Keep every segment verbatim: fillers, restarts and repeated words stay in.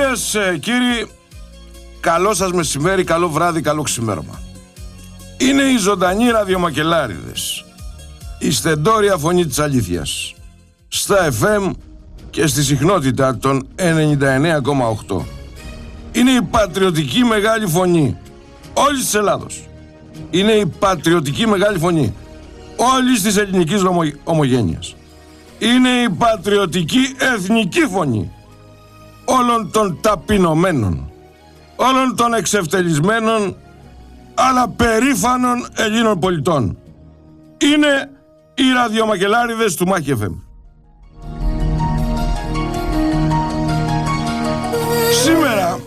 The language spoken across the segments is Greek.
Κυρίες, κύριοι, καλό σας μεσημέρι, καλό βράδυ, καλό ξημέρωμα. Είναι οι ζωντανοί ραδιομακελάριδες, η στεντόρια φωνή της αλήθειας, στα εφ εμ και στη συχνότητα των ενενήντα εννέα κόμμα οκτώ. Είναι η πατριωτική μεγάλη φωνή όλης της Ελλάδος. Είναι η πατριωτική μεγάλη φωνή όλης της ελληνικής ομο... ομογένειας. Είναι η πατριωτική εθνική φωνή όλων των ταπεινωμένων, όλων των εξευτελισμένων αλλά περήφανων Ελλήνων πολιτών. Είναι οι ραδιομακελάριδες του Μάχη εφ εμ. Σήμερα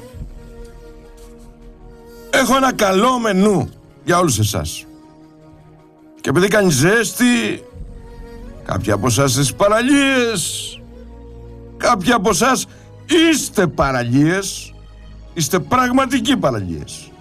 έχω ένα καλό μενού για όλους εσάς. Και επειδή κάνει ζέστη, κάποιοι από εσάς στις παραλίες, κάποιοι από εσάς είστε παραλίες, είστε πραγματικοί παραλίες.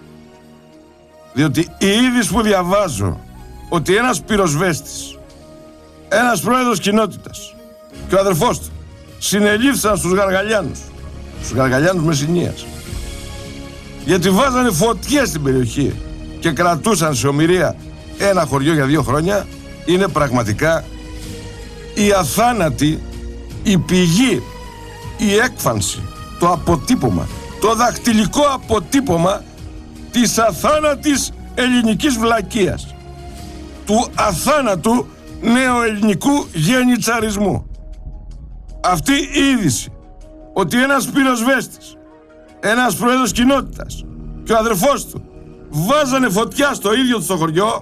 Διότι η είδηση που διαβάζω ότι ένας πυροσβέστης, ένας πρόεδρος κοινότητας και ο αδερφός του συνελήφθησαν στους Γαργαλιάνους, στους Γαργαλιάνους Μεσσηνίας, γιατί βάζανε φωτιές στην περιοχή και κρατούσαν σε ομηρία ένα χωριό για δύο χρόνια, είναι πραγματικά η αθάνατη, η πηγή, η έκφανση, το αποτύπωμα, το δακτυλικό αποτύπωμα της αθάνατης ελληνικής βλακείας, του αθάνατου νεοελληνικού γενιτσαρισμού. Αυτή η είδηση ότι ένας πυροσβέστης, ένας πρόεδρος κοινότητας και ο αδερφός του βάζανε φωτιά στο ίδιο του το χωριό,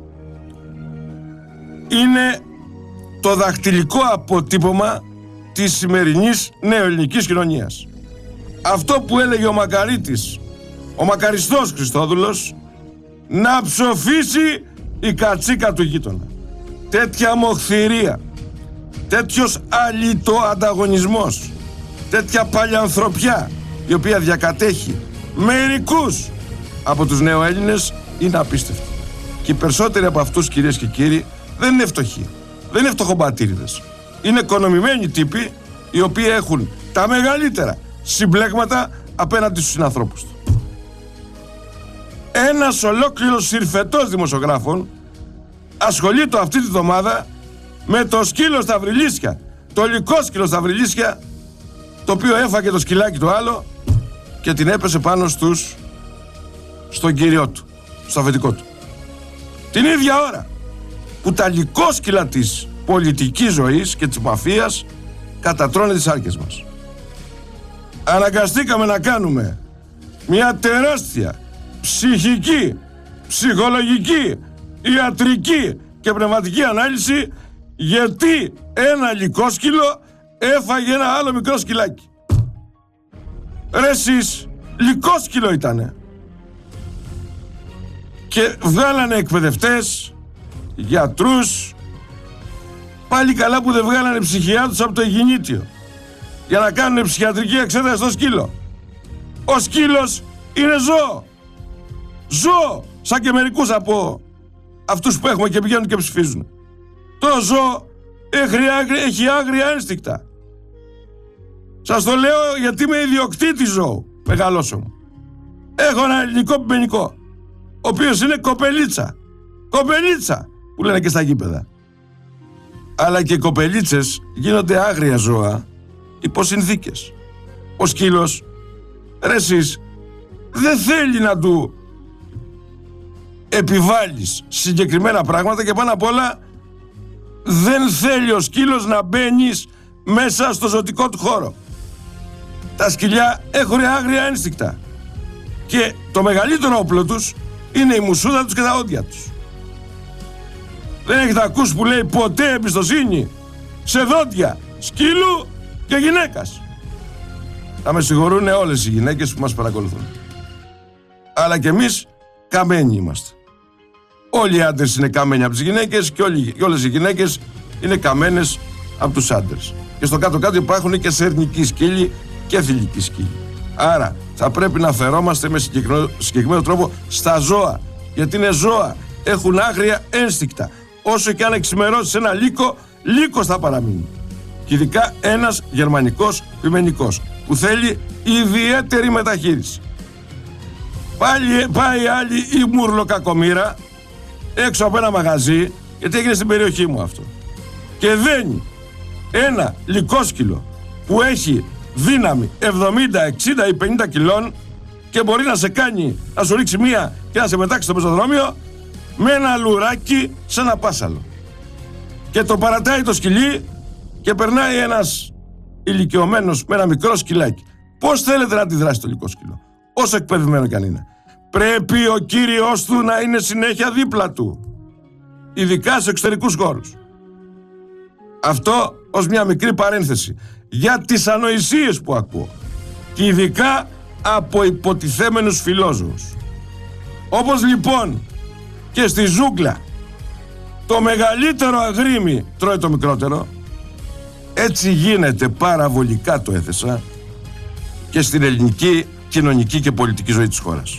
είναι το δακτυλικό αποτύπωμα της σημερινής νεοελληνικής κοινωνίας. Αυτό που έλεγε ο Μακαρίτης, ο μακαριστός Χριστόδουλος, να ψοφήσει η κατσίκα του γείτονα. Τέτοια μοχθηρία, τέτοιος αλητοανταγωνισμός, τέτοια παλιανθρωπιά η οποία διακατέχει μερικούς από τους νεοέλληνες είναι απίστευτη. Και οι περισσότεροι από αυτούς, κυρίες και κύριοι, δεν είναι φτωχοί, δεν είναι φτωχομπατήριδες. Είναι οικονομημένοι τύποι οι οποίοι έχουν τα μεγαλύτερα συμπλέγματα απέναντι στους συνανθρώπους του. Ένας ολόκληρος συρφετός δημοσιογράφων ασχολείται αυτή τη βδομάδα με το σκύλο στα βρυλίσια, το λυκόσκυλο στα βρυλίσια, το οποίο έφαγε το σκυλάκι το άλλο και την έπεσε πάνω στους, στον κυριό του, στο αφεντικό του. Την ίδια ώρα που τα λυκόσκυλα της πολιτικής ζωής και της μαφίας κατατρώνε τις άρκες μας. Αναγκαστήκαμε να κάνουμε μια τεράστια ψυχική, ψυχολογική, ιατρική και πνευματική ανάλυση γιατί ένα λυκόσκυλο έφαγε ένα άλλο μικρό σκυλάκι. Ρε εσείς, λυκόσκυλο ήτανε. Και βγάλανε εκπαιδευτές, γιατρούς, πάλι καλά που δεν βγάλανε ψυχιάτρους από το Αιγινήτιο για να κάνουν ψυχιατρική εξέταση στο σκύλο. Ο σκύλος είναι ζώο. Ζώο, σαν και μερικούς από αυτούς που έχουμε και πηγαίνουν και ψηφίζουν. Το ζώο έχει άγρια ένστικτα. Σας το λέω γιατί είμαι ιδιοκτήτης ζώου, μεγαλώσω μου. Έχω ένα ελληνικό πιμενικό, ο οποίος είναι κοπελίτσα. Κοπελίτσα που λένε και στα γήπεδα. Αλλά και οι κοπελίτσες γίνονται άγρια ζώα υπό συνθήκες. Ο σκύλος, ρε εσείς, δεν θέλει να του επιβάλλεις συγκεκριμένα πράγματα και πάνω απ' όλα δεν θέλει ο σκύλος να μπαίνεις μέσα στο ζωτικό του χώρο. Τα σκυλιά έχουν άγρια ένστικτα και το μεγαλύτερο όπλο τους είναι η μουσούδα τους και τα όντια τους. Δεν έχετε ακούσει που λέει ποτέ εμπιστοσύνη σε δόντια σκύλου και γυναίκας. Θα με συγχωρούν όλες οι γυναίκες που μας παρακολουθούν. Αλλά και εμείς καμένοι είμαστε. Όλοι οι άντρες είναι καμένοι από τις γυναίκες και, όλοι, και όλες οι γυναίκες είναι καμένες από τους άντρες. Και στο κάτω-κάτω υπάρχουν και σερνικοί σκύλοι και θηλυκοί σκύλοι. Άρα θα πρέπει να φερόμαστε με συγκεκριμένο, συγκεκριμένο τρόπο στα ζώα. Γιατί είναι ζώα, έχουν άγρια ένστικτα. Όσο και αν εξημερώσει ένα λύκο, λύκος θα παραμείνει. Και ειδικά ένας γερμανικός πιμενικός. που θέλει ιδιαίτερη μεταχείριση. Πάλι πάει άλλη η μουρλοκακομήρα έξω από ένα μαγαζί, γιατί έγινε στην περιοχή μου αυτό, και δένει ένα λυκόσκυλο που έχει δύναμη εβδομήντα, εξήντα ή πενήντα κιλών και μπορεί να σε κάνει, να σου ρίξει μία και να σε πετάξει στο πεζοδρόμιο με ένα λουράκι σαν ένα πάσαλο. Και το παρατάει το σκυλί και περνάει ένας ηλικιωμένος με ένα μικρό σκυλάκι. Πώς θέλετε να αντιδράσει το λυκόσκυλο, όσο εκπαιδευμένο κι αν είναι? Πρέπει ο κύριος του να είναι συνέχεια δίπλα του, ειδικά σε εξωτερικούς χώρους. Αυτό ως μια μικρή παρένθεση για τις ανοησίες που ακούω, και ειδικά από υποτιθέμενους φιλόζωους. Όπως λοιπόν και στη ζούγκλα το μεγαλύτερο αγρίμι τρώει το μικρότερο, έτσι γίνεται παραβολικά, το έθεσα, και στην ελληνική κοινωνική και πολιτική ζωή της χώρας.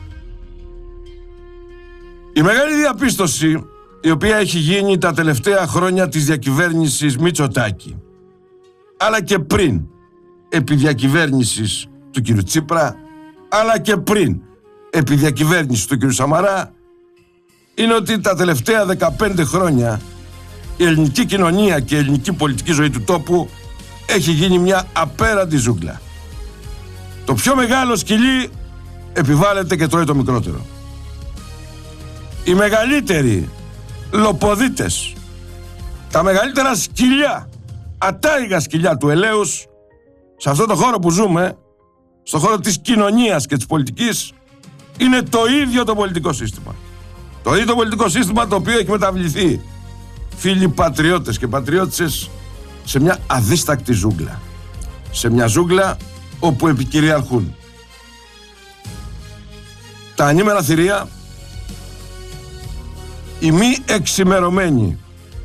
Η μεγάλη διαπίστωση η οποία έχει γίνει τα τελευταία χρόνια της διακυβέρνησης Μητσοτάκη, αλλά και πριν, επί διακυβέρνησης του κ. Τσίπρα, αλλά και πριν, επί διακυβέρνησης του κ. Σαμαρά, είναι ότι τα τελευταία δεκαπέντε χρόνια η ελληνική κοινωνία και η ελληνική πολιτική ζωή του τόπου έχει γίνει μια απέραντη ζούγκλα. Το πιο μεγάλο σκυλί επιβάλλεται και τρώει το μικρότερο. Οι μεγαλύτεροι λοποδίτες, τα μεγαλύτερα σκυλιά, ατάιγα σκυλιά του ελέους, σε αυτό το χώρο που ζούμε, στο χώρο της κοινωνίας και της πολιτικής, είναι το ίδιο το πολιτικό σύστημα. Το ίδιο το πολιτικό σύστημα το οποίο έχει μεταβληθεί, φίλοι πατριώτες και πατριώτισσες, σε μια αδίστακτη ζούγκλα. Σε μια ζούγκλα όπου επικυριαρχούν τα ανήμερα θηρία, οι μη εξημερωμένοι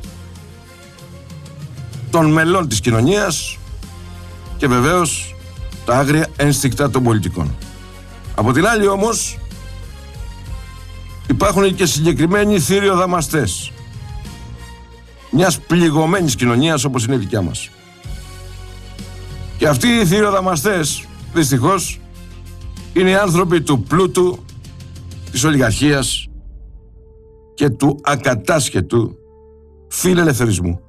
των μελών της κοινωνίας και βεβαίως τα άγρια ένστικτα των πολιτικών. Από την άλλη όμως υπάρχουν και συγκεκριμένοι θηριοδαμαστές μιας πληγωμένης κοινωνίας όπως είναι η δικιά μας. Και αυτοί οι θηριοδαμαστές δυστυχώς είναι οι άνθρωποι του πλούτου, της ολιγαρχίας και του ακατάσχετου φιλελευθερισμού.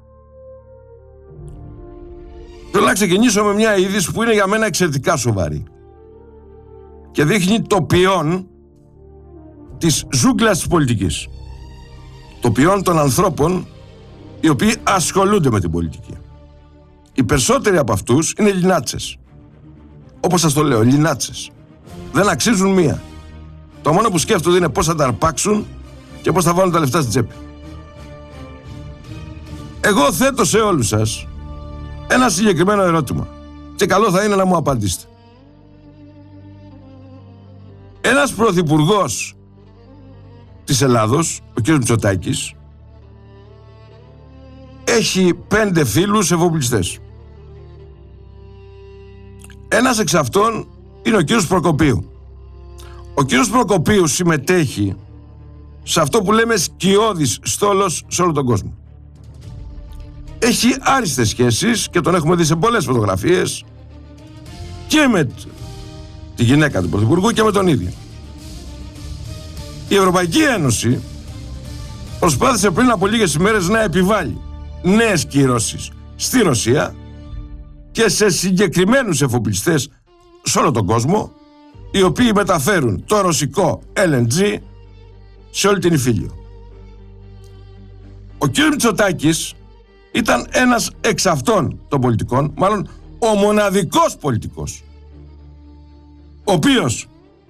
Θέλω να ξεκινήσω με μια είδηση που είναι για μένα εξαιρετικά σοβαρή και δείχνει το ποιόν της ζούγκλας της πολιτικής, το ποιόν των ανθρώπων οι οποίοι ασχολούνται με την πολιτική. Οι περισσότεροι από αυτούς είναι λινάτσες. Όπως σας το λέω, λινάτσες. Δεν αξίζουν μία. Το μόνο που σκέφτονται είναι πώς θα τα αρπάξουν και πώς θα βάλουν τα λεφτά στην τσέπη. Εγώ θέτω σε όλους σας ένα συγκεκριμένο ερώτημα και καλό θα είναι να μου απαντήσετε. Ένας πρωθυπουργός της Ελλάδος, ο κ. Μητσοτάκης, έχει πέντε φίλους εφοπλιστές. Ένας εξ αυτών είναι ο κ. Προκοπίου. Ο κ. Προκοπίου συμμετέχει σε αυτό που λέμε σκιώδης στόλος σε όλο τον κόσμο. Έχει άριστες σχέσεις και τον έχουμε δει σε πολλές φωτογραφίες και με τη γυναίκα του Πρωθυπουργού και με τον ίδιο. Η Ευρωπαϊκή Ένωση προσπάθησε πριν από λίγες ημέρες να επιβάλλει νέες κυρώσεις στη Ρωσία και σε συγκεκριμένους εφοπλιστές σε όλο τον κόσμο, οι οποίοι μεταφέρουν το ρωσικό ελ εν τζι σε όλη την Ιφίλιο. Ο κ. Μητσοτάκης ήταν ένας εξ αυτών των πολιτικών, μάλλον ο μοναδικός πολιτικός, ο οποίος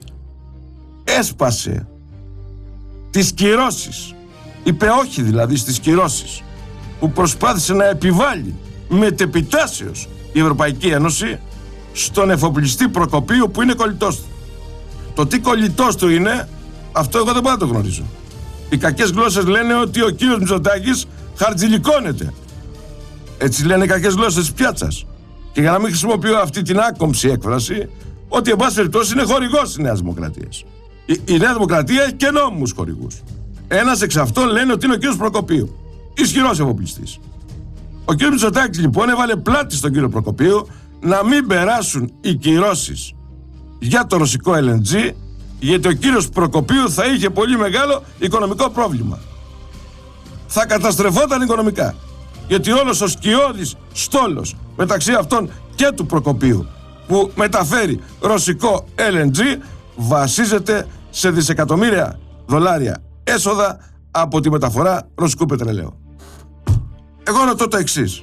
έσπασε τις κυρώσεις, είπε όχι δηλαδή στις κυρώσεις που προσπάθησε να επιβάλλει μετεπιτάσεως η Ευρωπαϊκή Ένωση στον εφοπλιστή Προκοπίου που είναι κολλητός του. Το τι κολλητός του είναι, αυτό εγώ δεν μπορώ να το γνωρίζω. Οι κακές γλώσσες λένε ότι ο κύριος Μητσοτάκης χαρτζηλικώνεται. Έτσι λένε οι κακές γλώσσες της πιάτσας. Και για να μην χρησιμοποιώ αυτή την άκομψη έκφραση, ότι εν πάση περιπτώσει είναι χορηγός της Νέας Δημοκρατίας. Η, η Νέα Δημοκρατία έχει και νόμιμους χορηγούς. Ένας εξ αυτών λένε ότι είναι ο κύριος Προκοπίου. Ισχυρός εφοπλιστής. Ο κύριος Μητσοτάκης λοιπόν έβαλε πλάτη στον κύριο Προκοπίου να μην περάσουν οι κυρώσεις για το ρωσικό ελ εν τζι, γιατί ο κύριος Προκοπίου θα είχε πολύ μεγάλο οικονομικό πρόβλημα. Θα καταστρεφόταν οικονομικά, γιατί όλος ο σκιώδης στόλος μεταξύ αυτών και του Προκοπίου που μεταφέρει ρωσικό ελ εν τζι βασίζεται σε δισεκατομμύρια δολάρια έσοδα από τη μεταφορά ρωσικού πετρελαίου. Εγώ ρωτώ το εξής.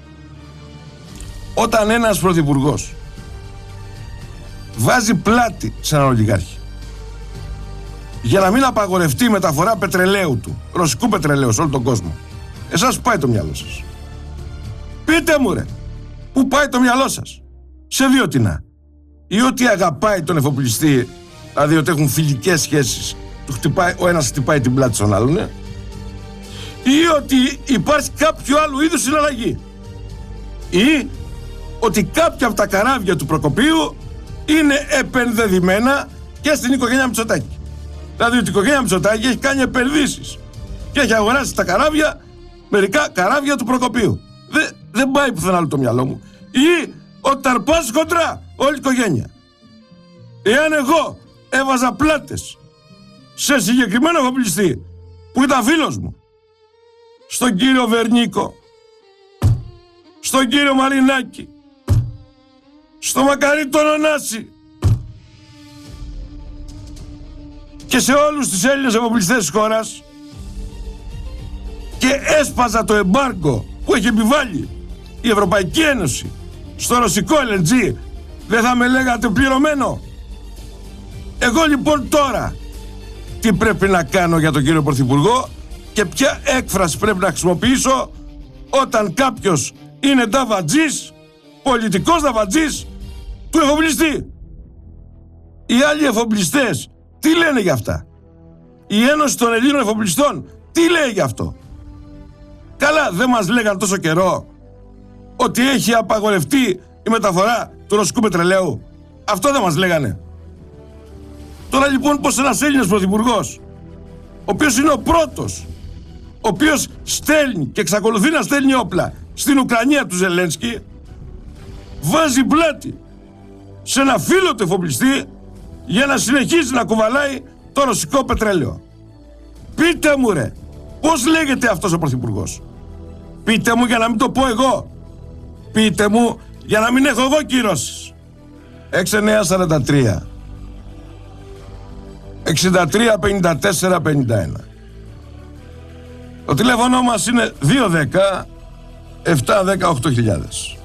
Όταν ένας πρωθυπουργός βάζει πλάτη σε έναν ολιγάρχη για να μην απαγορευτεί η μεταφορά πετρελαίου του, ρωσικού πετρελαίου σε όλο τον κόσμο, εσάς που πάει το μυαλό σας? Πείτε μου ρε, πού πάει το μυαλό σας? Σε δύο τινά. Ή ότι αγαπάει τον εφοπλιστή, δηλαδή ότι έχουν φιλικές σχέσεις, του χτυπάει, ο ένας χτυπάει την πλάτη στον άλλον, ε? Ή ότι υπάρχει κάποιο άλλο είδους συναλλαγή, ή ότι κάποια από τα καράβια του Προκοπίου είναι επενδεδημένα και στην οικογένεια Μητσοτάκη. Δηλαδή ότι η οικογένεια Μητσοτάκη έχει κάνει επενδύσεις και έχει αγοράσει τα καράβια, μερικά καράβια του Προκοπίου. Δεν, δεν πάει πουθενά άλλο το μυαλό μου. Ή ότι τα αρπάζει χοντρά όλη η οικογένεια. Εάν εγώ έβαζα πλάτες σε συγκεκριμένο εφοπλιστή που ήταν φίλος μου, στον κύριο Βερνίκο, στον κύριο Μαρινάκη, στο Μακαρί τον Ωνάση και σε όλους τους Έλληνες εφοπλιστές της χώρας, και έσπαζα το εμπάργκο που έχει επιβάλει η Ευρωπαϊκή Ένωση στο ρωσικό ελ εν τζι, δεν θα με λέγατε πληρωμένο? Εγώ λοιπόν τώρα τι πρέπει να κάνω για τον κύριο Πρωθυπουργό και ποια έκφραση πρέπει να χρησιμοποιήσω όταν κάποιος είναι νταβατζής, πολιτικός νταβατζής του εφοπλιστή? Οι άλλοι εφοπλιστές τι λένε για αυτά? Η Ένωση των Ελλήνων Εφοπλιστών τι λέει για αυτό? Καλά, δεν μας λέγαν τόσο καιρό ότι έχει απαγορευτεί η μεταφορά του ρωσικού πετρελαίου? Αυτό δεν μας λέγανε? Τώρα λοιπόν πως ένας Έλληνας πρωθυπουργός, ο οποίος είναι ο πρώτος, ο οποίος στέλνει και εξακολουθεί να στέλνει όπλα στην Ουκρανία του Ζελένσκι, βάζει πλάτη σε ένα φίλο του εφοπλιστή για να συνεχίζει να κουβαλάει το ρωσικό πετρέλαιο. Πείτε μου ρε, πώς λέγεται αυτός ο πρωθυπουργός? Πείτε μου για να μην το πω εγώ. Πείτε μου για να μην έχω εγώ κυρώσεις. έξι εννιά σαράντα τρία εξήντα τρία πενήντα τέσσερα πενήντα ένα. Το τηλέφωνο μας είναι δύο δέκα επτά δέκα οκτώ χιλιάδες.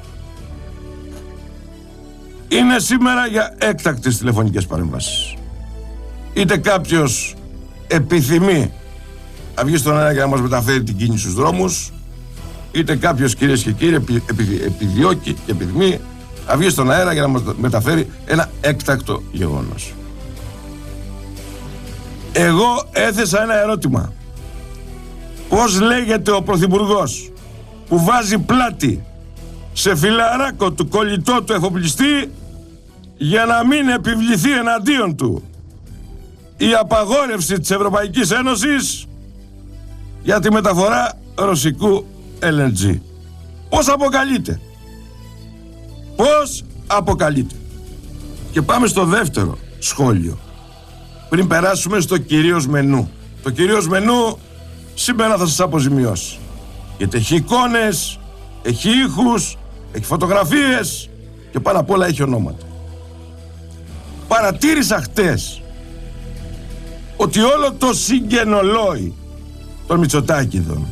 Είναι σήμερα για έκτακτες τηλεφωνικές παρεμβάσεις. Είτε κάποιος επιθυμεί να βγει στον αέρα για να μας μεταφέρει την κίνηση στους δρόμους, είτε κάποιος, κυρίες και κύριοι, επι, επι, επιδιώκει και επιθυμεί να βγει στον αέρα για να μας μεταφέρει ένα έκτακτο γεγονός. Εγώ έθεσα ένα ερώτημα. Πώς λέγεται ο πρωθυπουργός που βάζει πλάτη σε φιλαράκο του κολλητό του εφοπλιστή για να μην επιβληθεί εναντίον του η απαγόρευση της Ευρωπαϊκής Ένωσης για τη μεταφορά ρωσικού ελ εν τζι? Πώς αποκαλείται? Πώς αποκαλείται? Και πάμε στο δεύτερο σχόλιο, πριν περάσουμε στο κυρίως μενού. Το κυρίως μενού σήμερα θα σας αποζημιώσει, γιατί έχει εικόνες, έχει ήχους, έχει φωτογραφίες και πάνω απ' όλα έχει ονόματα. Παρατήρησα χτες ότι όλο το συγγενολόι των Μητσοτάκηδων,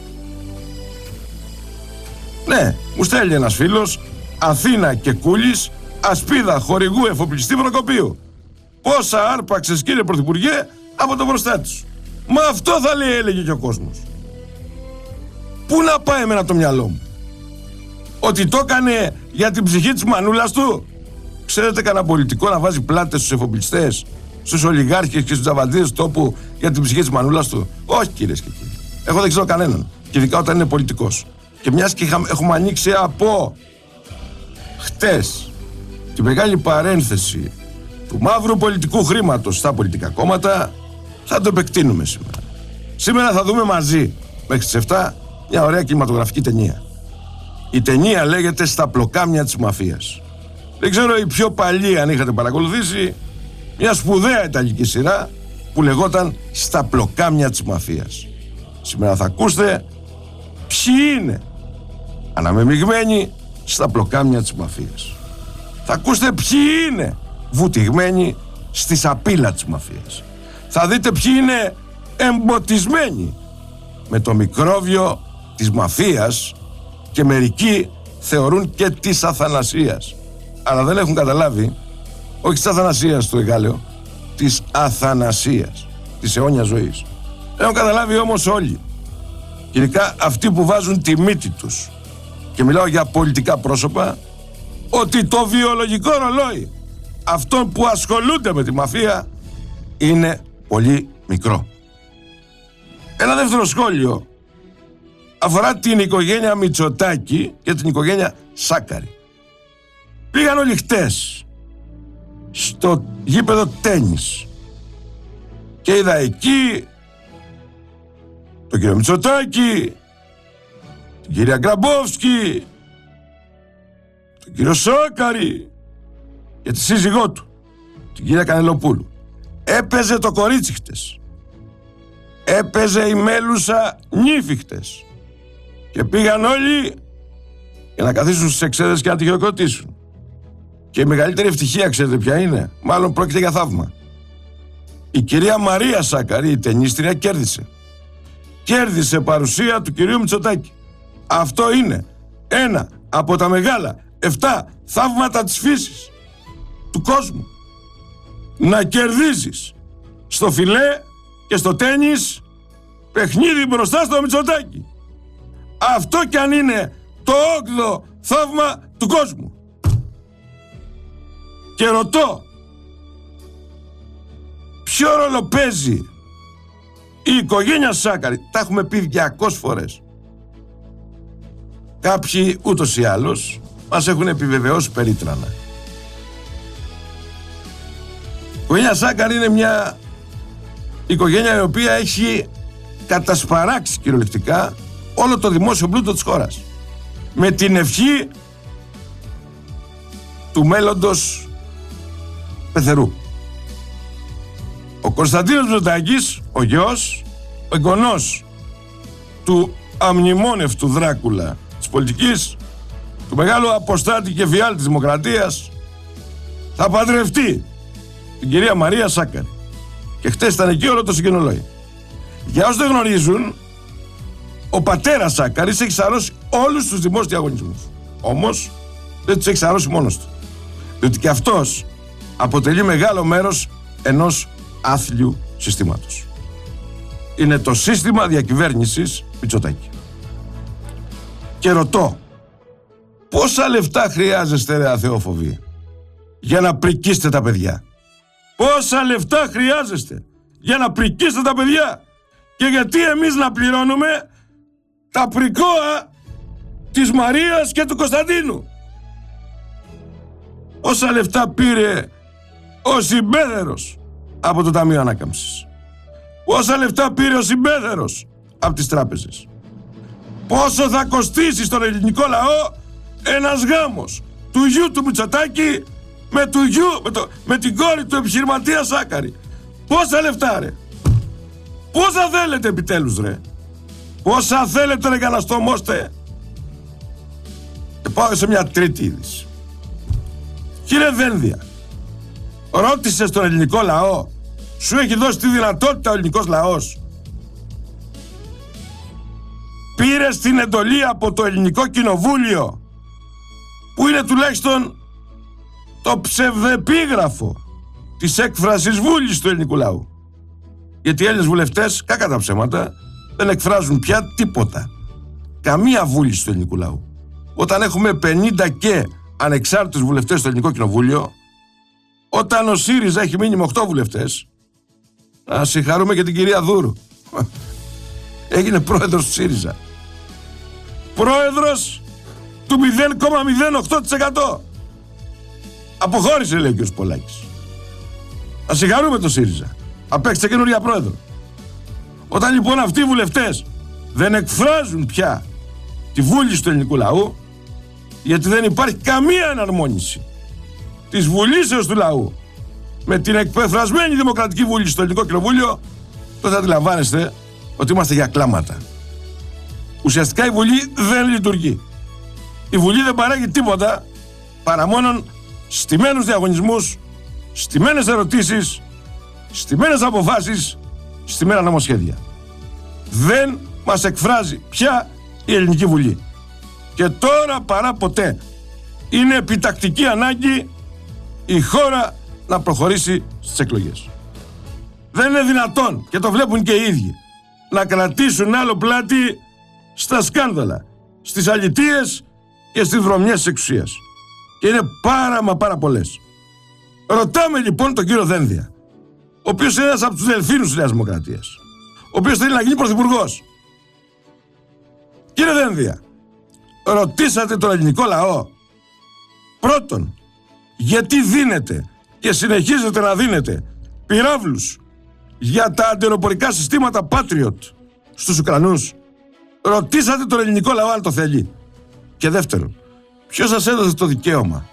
ναι, μου στέλνει ένας φίλος, Αθήνα και Κούλης, ασπίδα χορηγού εφοπλιστή Προκοπίου. Πόσα άρπαξες κύριε Πρωθυπουργέ από το μπροστά σου? Μα αυτό θα λέει, έλεγε και ο κόσμος. Πού να πάει εμένα το μυαλό μου? Ότι το έκανε για την ψυχή της μανούλας του? Ξέρετε κανένα πολιτικό να βάζει πλάτες στους εφοπλιστές, στους ολιγάρχες και στους τζαβαντίδες του τόπου για την ψυχή της μανούλας του? Όχι κυρίες και κύριοι. Εγώ δεν ξέρω κανέναν. Και ειδικά όταν είναι πολιτικός. Και μιας και είχαμε, έχουμε ανοίξει από χτες τη μεγάλη παρένθεση του μαύρου πολιτικού χρήματος στα πολιτικά κόμματα, θα το επεκτείνουμε σήμερα. Σήμερα θα δούμε μαζί μέχρι τις εφτά μια ωραία κινηματογραφική ταινία. Η ταινία λέγεται «Στα πλοκάμια της μαφίας». Δεν ξέρω οι πιο παλιοί αν είχατε παρακολουθήσει μια σπουδαία ιταλική σειρά που λεγόταν «Στα πλοκάμια της μαφίας». Σήμερα θα ακούσετε ποιοι είναι αναμεμειγμένοι στα πλοκάμια της μαφίας. Θα ακούσετε ποιοι είναι βουτυγμένοι στη σαπίλα της μαφίας. Θα δείτε ποιοι είναι εμποτισμένοι με το μικρόβιο της μαφίας και μερικοί θεωρούν και της αθανασίας. Αλλά δεν έχουν καταλάβει, όχι της αθανασίας του Εγάλεο, της αθανασίας, της αιώνιας ζωής. Έχουν καταλάβει όμως όλοι, ειδικά αυτοί που βάζουν τη μύτη τους, και μιλάω για πολιτικά πρόσωπα, ότι το βιολογικό ρολόι αυτών που ασχολούνται με τη μαφία είναι πολύ μικρό. Ένα δεύτερο σχόλιο αφορά την οικογένεια Μητσοτάκη και την οικογένεια Σάκαρη. Πήγαν όλοι χτες στο γήπεδο τένις και είδα εκεί τον κύριο Μητσοτάκη, την κυρία Γκραμπόφσκι, τον κύριο Σάκαρη και τη σύζυγό του, την κυρία Κανελοπούλου. Έπαιζε το κορίτσι χτες. Έπαιζε η μέλουσα νύφη χτες. Και πήγαν όλοι για να καθίσουν στις εξέδρες και να τη χειροκροτήσουν. Και η μεγαλύτερη ευτυχία, ξέρετε ποια είναι? Μάλλον πρόκειται για θαύμα. Η κυρία Μαρία Σάκαρη, η ταινίστρια, κέρδισε. Κέρδισε παρουσία του κυρίου Μητσοτάκη. Αυτό είναι ένα από τα μεγάλα εφτά θαύματα της φύσης του κόσμου. Να κερδίζεις στο φιλέ και στο τένις παιχνίδι μπροστά στο Μητσοτάκη. Αυτό κι αν είναι το όγδοο θαύμα του κόσμου. Και ρωτώ, ποιο ρόλο παίζει η οικογένεια Σάκαρη? Τα έχουμε πει διακόσιες φορές. Κάποιοι ούτως ή άλλως μας έχουν επιβεβαιώσει περίτρανα. Η οικογένεια Σάκαρη είναι μια οικογένεια η οποία έχει κατασπαράξει κυριολεκτικά όλο το δημόσιο πλούτο της χώρας, με την ευχή του μέλλοντος πεθερού. Ο Κωνσταντίνος Μητσοτάκης, ο γιος, ο εγγονός του αμνημόνευτου Δράκουλα της πολιτικής, του μεγάλου αποστάτη και φιάλτη της δημοκρατίας, θα παντρευτεί την κυρία Μαρία Σάκαρη. Και χτες ήταν εκεί όλο το συγκοινολόι. Για όσοι δεν γνωρίζουν, ο πατέρας Σάκαρης έχει σαρώσει όλους τους δημόσιους διαγωνισμούς. Όμως δεν τους έχει σαρώσει μόνος του. Διότι και αυτός αποτελεί μεγάλο μέρος ενός άθλιου συστήματος. Είναι το σύστημα διακυβέρνησης Μητσοτάκη. Και ρωτώ, πόσα λεφτά χρειάζεστε, ρε αθεόφοβοι, για να πρικίσετε τα παιδιά? Πόσα λεφτά χρειάζεστε για να πρικίσετε τα παιδιά? Και γιατί εμείς να πληρώνουμε τα πρικόα της Μαρίας και του Κωνσταντίνου? Πόσα λεφτά πήρε ο συμπέδερος από το Ταμείο Ανάκαμψης? Πόσα λεφτά πήρε ο συμπέδερος από τις τράπεζες? Πόσο θα κοστίσει στον ελληνικό λαό ένας γάμος του γιου του Μητσοτάκη με, του γιου, με, το, με την κόρη του επιχειρηματία Σάκαρη? Πόσα λεφτά, ρε? Πόσα θέλετε επιτέλους, ρε? Πόσα θέλετε, ρε, για να στομώστε? Και πάω σε μια τρίτη είδηση. Κύριε Δένδια, ρώτησε στον ελληνικό λαό, σου έχει δώσει τη δυνατότητα ο ελληνικός λαός? Πήρες την εντολή από το ελληνικό κοινοβούλιο, που είναι τουλάχιστον το ψευδεπίγραφο της έκφρασης βούλης του ελληνικού λαού? Γιατί οι Έλληνες βουλευτές, κακά τα ψέματα, δεν εκφράζουν πια τίποτα. Καμία βούληση του ελληνικού λαού. Όταν έχουμε πενήντα και ανεξάρτητους βουλευτές στο ελληνικό κοινοβούλιο, όταν ο ΣΥΡΙΖΑ έχει μείνει με οκτώ βουλευτές, να συγχαρούμε και την κυρία Δούρου. Έγινε πρόεδρος του ΣΥΡΙΖΑ. Πρόεδρος του μηδέν κόμμα μηδέν οκτώ τοις εκατό. Αποχώρησε, λέει ο κ. Πολάκης. Να συγχαρούμε το ΣΥΡΙΖΑ. Απέκτησε καινούργια πρόεδρο. Όταν λοιπόν αυτοί οι βουλευτές δεν εκφράζουν πια τη βούληση του ελληνικού λαού, Γιατί δεν υπάρχει καμία εναρμόνιση της βουλήσεως του λαού με την εκπεφρασμένη Δημοκρατική Βούλη στο Ελληνικό Κοινοβούλιο, τότε αντιλαμβάνεστε ότι είμαστε για κλάματα. Ουσιαστικά η Βουλή δεν λειτουργεί. Η Βουλή δεν παράγει τίποτα παρά μόνον στημένους διαγωνισμούς, στημένες ερωτήσεις, στημένες αποφάσεις, στημένα νομοσχέδια. Δεν μας εκφράζει πια η Ελληνική Βουλή. Και τώρα παρά ποτέ είναι επιτακτική ανάγκη η χώρα να προχωρήσει στις εκλογές. Δεν είναι δυνατόν, και το βλέπουν και οι ίδιοι, να κρατήσουν άλλο πλάτη στα σκάνδαλα, στις αλητείες και στις βρωμιές της εξουσίας. Και είναι πάρα μα πάρα πολλές. Ρωτάμε λοιπόν τον κύριο Δένδια, ο οποίος είναι ένας από τους δελφίνους της Νέας Δημοκρατίας, ο οποίος θέλει να γίνει πρωθυπουργός. Κύριε Δένδια, ρωτήσατε τον ελληνικό λαό πρώτον γιατί δίνετε και συνεχίζετε να δίνετε πυράβλους για τα αντιεροπορικά συστήματα Patriot στους Ουκρανούς? Ρωτήσατε τον ελληνικό λαό αν το θέλει? Και δεύτερον, ποιος σας έδωσε το δικαίωμα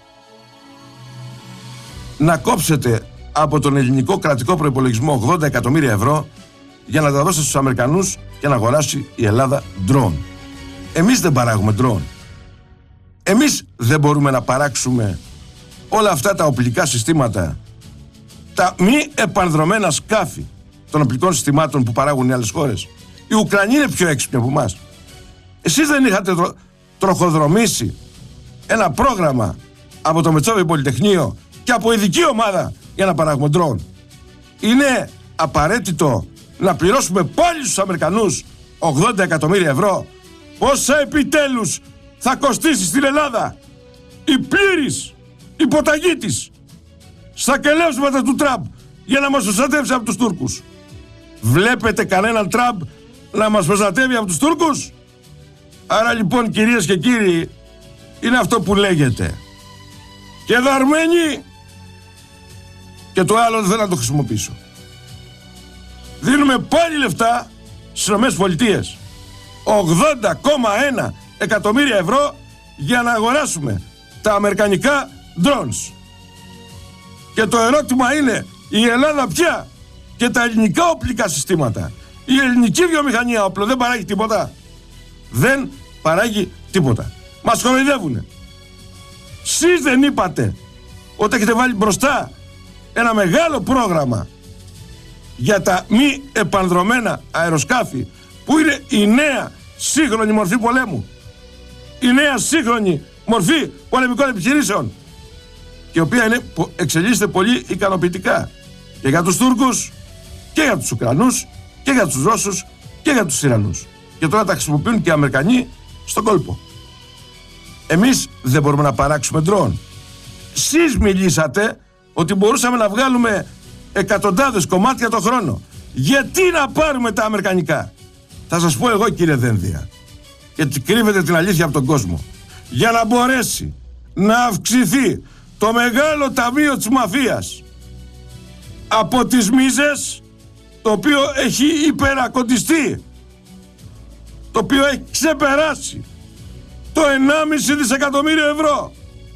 να κόψετε από τον ελληνικό κρατικό προϋπολογισμό ογδόντα εκατομμύρια ευρώ για να τα δώσετε στους Αμερικανούς και να αγοράσει η Ελλάδα ντρόουν? Εμείς δεν παράγουμε ντρόουν. Εμείς δεν μπορούμε να παράξουμε όλα αυτά τα οπλικά συστήματα, τα μη επανδρομένα σκάφη των οπλικών συστημάτων που παράγουν οι άλλες χώρες? Οι Ουκρανοί είναι πιο έξυπνοι από εμάς. Εσείς δεν είχατε τρο... τροχοδρομήσει ένα πρόγραμμα από το Μετσόβιο Πολυτεχνείο και από ειδική ομάδα για να παράγουμε ντρόουν? Είναι απαραίτητο να πληρώσουμε πάλι στους Αμερικανούς ογδόντα εκατομμύρια ευρώ? Πόσα επιτέλους θα κοστίσει στην Ελλάδα η πλήρης υποταγή της στα κελεύσματα του Τραμπ για να μας προστατεύσει από τους Τούρκους? Βλέπετε κανέναν Τραμπ να μας προστατεύει από τους Τούρκους? Άρα λοιπόν, κυρίες και κύριοι, είναι αυτό που λέγεται. Και δαρμένοι, και το άλλο δεν θέλω να το χρησιμοποιήσω. Δίνουμε πάλι λεφτά στις ΗΠΑ, ογδόντα κόμμα ένα εκατομμύρια ευρώ για να αγοράσουμε τα αμερικανικά drones. Και το ερώτημα είναι, η Ελλάδα πια και τα ελληνικά οπλικά συστήματα, η ελληνική βιομηχανία όπλο δεν παράγει τίποτα? Δεν παράγει τίποτα. Μας κοροϊδεύουνε. Σεις δεν είπατε ότι έχετε βάλει μπροστά ένα μεγάλο πρόγραμμα για τα μη επανδρομένα αεροσκάφη, που είναι η νέα σύγχρονη μορφή πολέμου, η νέα σύγχρονη μορφή πολεμικών επιχειρήσεων, και η οποία είναι, εξελίσσεται πολύ ικανοποιητικά και για τους Τούρκους και για τους Ουκρανούς και για τους Ρώσους και για τους Ιρανούς, και τώρα τα χρησιμοποιούν και οι Αμερικανοί στον κόλπο. Εμείς δεν μπορούμε να παράξουμε ντρόουν. Σεις μιλήσατε ότι μπορούσαμε να βγάλουμε εκατοντάδες κομμάτια το χρόνο. Γιατί να πάρουμε τα αμερικανικά? Θα σας πω εγώ, κύριε Δένδια, γιατί κρύβετε την αλήθεια από τον κόσμο. Για να μπορέσει να αυξηθεί το μεγάλο ταμείο της μαφίας από τις μίζες, το οποίο έχει υπερακοντιστεί, το οποίο έχει ξεπεράσει το ενάμιση δισεκατομμύριο ευρώ.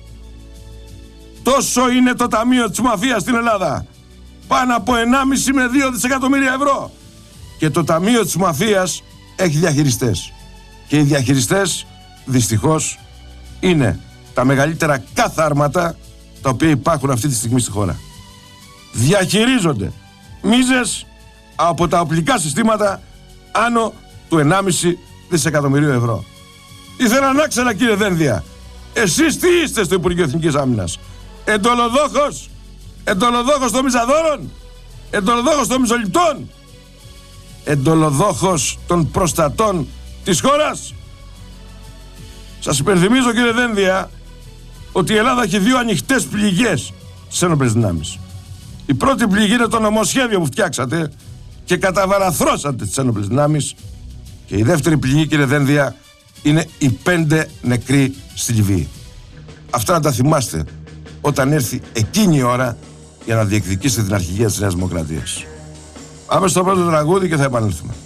Τόσο είναι το ταμείο της μαφίας στην Ελλάδα. Πάνω από ενάμιση με δύο δισεκατομμύρια ευρώ. Και το ταμείο της μαφίας έχει διαχειριστές. Και οι διαχειριστές δυστυχώς είναι τα μεγαλύτερα καθάρματα τα οποία υπάρχουν αυτή τη στιγμή στη χώρα. Διαχειρίζονται μίζες από τα οπλικά συστήματα άνω του ενάμιση δισεκατομμυρίου ευρώ. Ήθελα να ξέρω, κύριε Δένδια, εσείς τι είστε στο Υπουργείο Εθνικής Άμυνας? Εντολοδόχος? Εντολοδόχος των μιζαδόρων? Εντολοδόχος των μιζοληπτών? Εντολοδόχος των προστατών της χώρας? Σας υπενθυμίζω, κύριε Δένδια, ότι η Ελλάδα έχει δύο ανοιχτές πληγές στις ένοπλες δυνάμεις. Η πρώτη πληγή είναι το νομοσχέδιο που φτιάξατε και καταβαραθρώσατε τις ένοπλες δυνάμεις, και η δεύτερη πληγή, κύριε Δένδια, είναι οι πέντε νεκροί στη Λιβύη. Αυτά να τα θυμάστε όταν έρθει εκείνη η ώρα για να διεκδικήσετε την αρχηγία της Νέας Δημοκρατίας. Πάμε στο πρώτο τραγούδι και θα επανέλθουμε.